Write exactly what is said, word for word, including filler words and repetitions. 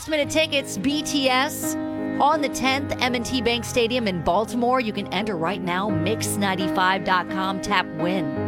Last minute tickets, B T S. On the tenth, M and T Bank Stadium in Baltimore. You can enter right now, mix ninety-five dot com, tap win.